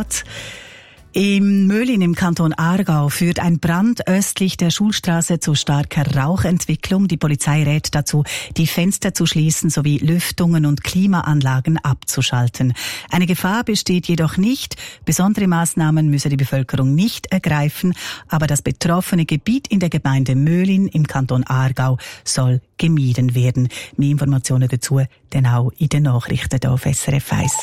Sport. Im Möhlin im Kanton Aargau führt ein Brand östlich der Schulstraße zu starker Rauchentwicklung. Die Polizei rät dazu, die Fenster zu schließen sowie Lüftungen und Klimaanlagen abzuschalten. Eine Gefahr besteht jedoch nicht. Besondere Maßnahmen müsse die Bevölkerung nicht ergreifen, aber das betroffene Gebiet in der Gemeinde Möhlin im Kanton Aargau soll gemieden werden. Mehr Informationen dazu dann auch in den Nachrichten hier auf SRF 1.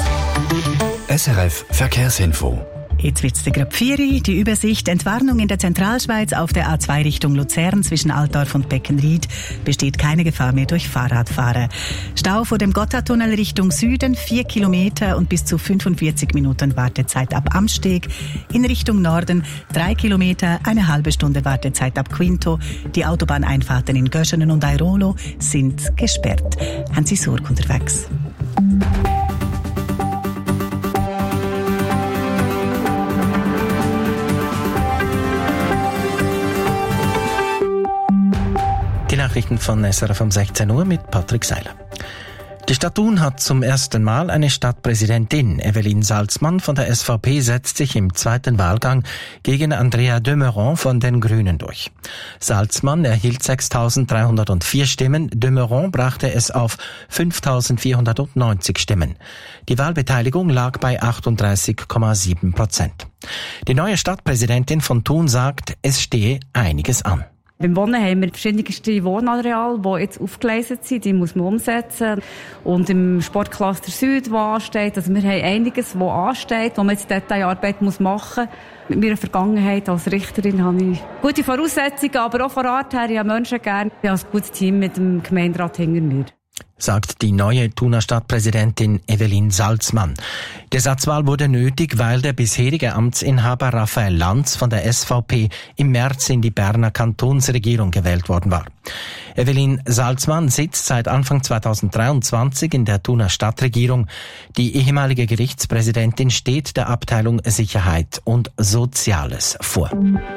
SRF Verkehrsinfo. Jetzt wird's gerade 4 Uhr. Die Übersicht: Entwarnung in der Zentralschweiz auf der A2 Richtung Luzern zwischen Altdorf und Beckenried. Besteht keine Gefahr mehr durch Fahrradfahrer. Stau vor dem Gotthardtunnel Richtung Süden, 4 Kilometer und bis zu 45 Minuten Wartezeit ab Amsteg. In Richtung Norden 3 Kilometer, eine halbe Stunde Wartezeit ab Quinto. Die Autobahneinfahrten in Göschenen und Airolo sind gesperrt. Haben Sie Sorge unterwegs? Die Nachrichten von SRF um 16 Uhr mit Patrick Seiler. Die Stadt Thun hat zum ersten Mal eine Stadtpräsidentin. Evelyn Salzmann von der SVP setzt sich im zweiten Wahlgang gegen Andrea de Meuron von den Grünen durch. Salzmann erhielt 6.304 Stimmen, de Meuron brachte es auf 5.490 Stimmen. Die Wahlbeteiligung lag bei 38,7%. Die neue Stadtpräsidentin von Thun sagt, es stehe einiges an. Beim Wohnen haben wir verschiedenste Wohnareale, die jetzt aufgegleist sind, die muss man umsetzen. Und im Sportcluster Süd, wo ansteht, also wir haben einiges, wo ansteht, wo man jetzt Detailarbeit machen muss. Mit meiner Vergangenheit als Richterin habe ich gute Voraussetzungen, aber auch von Art her, ich habe Menschen gerne. Ich habe ein gutes Team mit dem Gemeinderat hinter mir. Sagt die neue Thuner Stadtpräsidentin Evelyn Salzmann. Die Ersatzwahl wurde nötig, weil der bisherige Amtsinhaber Raphael Lanz von der SVP im März in die Berner Kantonsregierung gewählt worden war. Evelyn Salzmann sitzt seit Anfang 2023 in der Thuner Stadtregierung. Die ehemalige Gerichtspräsidentin steht der Abteilung Sicherheit und Soziales vor.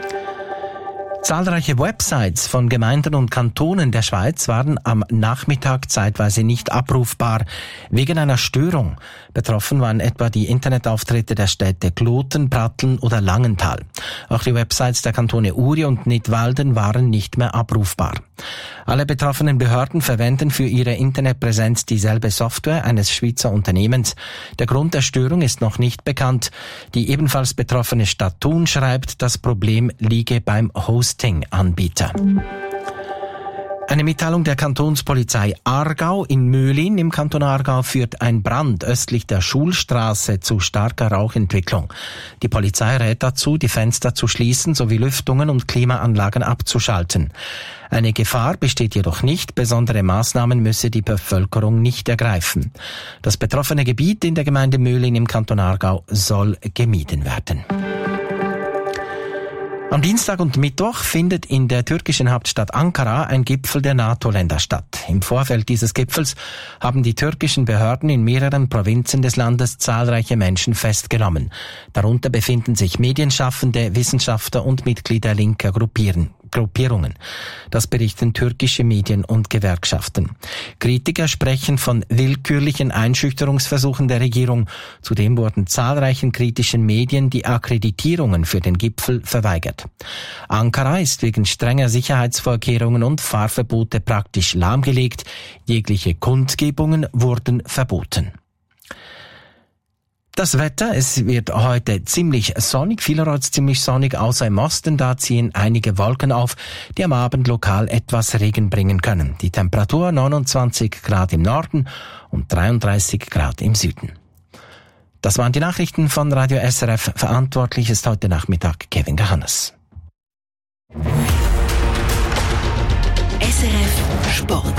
Zahlreiche Websites von Gemeinden und Kantonen der Schweiz waren am Nachmittag zeitweise nicht abrufbar, wegen einer Störung. Betroffen waren etwa die Internetauftritte der Städte Kloten, Pratteln oder Langenthal. Auch die Websites der Kantone Uri und Nidwalden waren nicht mehr abrufbar. Alle betroffenen Behörden verwenden für ihre Internetpräsenz dieselbe Software eines Schweizer Unternehmens. Der Grund der Störung ist noch nicht bekannt. Die ebenfalls betroffene Stadt Thun schreibt, das Problem liege beim Hosting-Anbieter. Eine Mitteilung der Kantonspolizei Aargau in Möhlin im Kanton Aargau führt ein Brand östlich der Schulstraße zu starker Rauchentwicklung. Die Polizei rät dazu, die Fenster zu schließen sowie Lüftungen und Klimaanlagen abzuschalten. Eine Gefahr besteht jedoch nicht, besondere Maßnahmen müsse die Bevölkerung nicht ergreifen. Das betroffene Gebiet in der Gemeinde Möhlin im Kanton Aargau soll gemieden werden. Am Dienstag und Mittwoch findet in der türkischen Hauptstadt Ankara ein Gipfel der NATO-Länder statt. Im Vorfeld dieses Gipfels haben die türkischen Behörden in mehreren Provinzen des Landes zahlreiche Menschen festgenommen. Darunter befinden sich Medienschaffende, Wissenschaftler und Mitglieder linker Gruppierungen. Das berichten türkische Medien und Gewerkschaften. Kritiker sprechen von willkürlichen Einschüchterungsversuchen der Regierung. Zudem wurden zahlreichen kritischen Medien die Akkreditierungen für den Gipfel verweigert. Ankara ist wegen strenger Sicherheitsvorkehrungen und Fahrverbote praktisch lahmgelegt. Jegliche Kundgebungen wurden verboten. Das Wetter, es wird heute ziemlich sonnig, vielerorts ziemlich sonnig, außer im Osten, da ziehen einige Wolken auf, die am Abend lokal etwas Regen bringen können. Die Temperatur 29 Grad im Norden und 33 Grad im Süden. Das waren die Nachrichten von Radio SRF. Verantwortlich ist heute Nachmittag Kevin Gahannes. SRF Sport.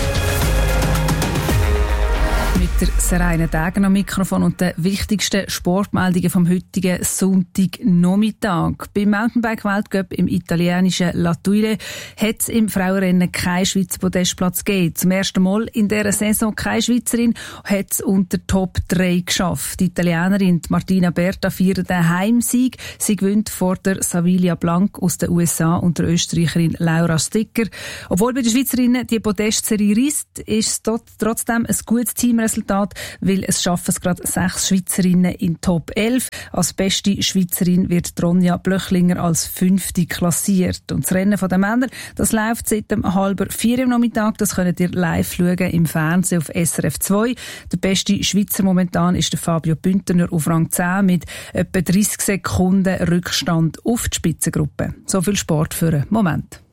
Mit der Seraina Degen am Mikrofon und den wichtigsten Sportmeldungen vom heutigen Sonntagnachmittag. Beim Mountainbike-Weltcup im italienischen La Tuile hat es im Frauenrennen keinen Schweizer Podestplatz gegeben. Zum ersten Mal in dieser Saison keine Schweizerin hat es unter Top 3 geschafft. Die Italienerin Martina Berta feiert den Heimsieg. Sie gewinnt vor der Savilia Blanc aus den USA und der Österreicherin Laura Sticker. Obwohl bei den Schweizerinnen die Podestserie reisst, ist es trotzdem ein gutes Teamresultat Resultat, weil es schaffen es gerade 6 Schweizerinnen in Top 11. Als beste Schweizerin wird Ronja Blöchlinger als 5. klassiert. Und das Rennen der Männer, das läuft seit 3:30 am Nachmittag. Das könnt ihr live schauen im Fernsehen auf SRF 2. Der beste Schweizer momentan ist der Fabio Bündner auf Rang 10 mit etwa 30 Sekunden Rückstand auf die Spitzengruppe. So viel Sport für einen Moment.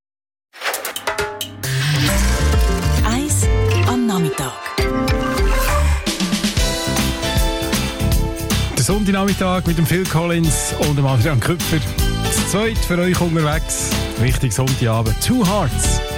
Eis am Nachmittag. Der Sonntagnachmittag mit dem Phil Collins und dem Adrian Küpfer. Das zweite für euch unterwegs. Richtig Sonntagabend. Two Hearts.